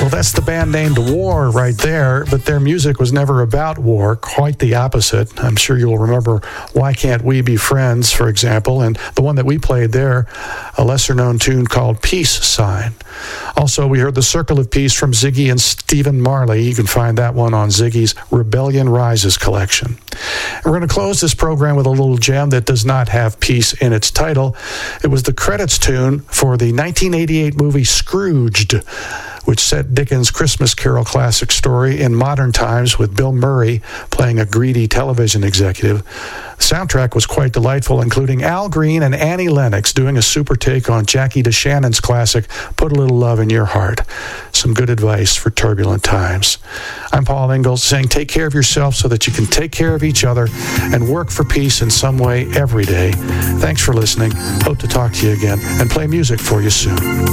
that's the band named War right there, but their music was never about war, quite the opposite. I'm sure you'll remember Why Can't We Be Friends, for example, and the one that we played there, a lesser-known tune called Peace Sign. Also, we heard The Circle of Peace from Ziggy and Stephen Marley. You can find that one on Ziggy's Rebellion Rises collection. And we're going to close this program with a little gem that does not have peace in its title. It was the credits tune for the 1988 movie Scrooged, which set Dickens' Christmas Carol classic story in modern times with Bill Murray playing a greedy television executive. The soundtrack was quite delightful, including Al Green and Annie Lennox doing a super take on Jackie DeShannon's classic, Put a Little Love in Your Heart. Some good advice for turbulent times. I'm Paul Ingalls saying take care of yourself so that you can take care of each other and work for peace in some way every day. Thanks for listening. Hope to talk to you again and play music for you soon.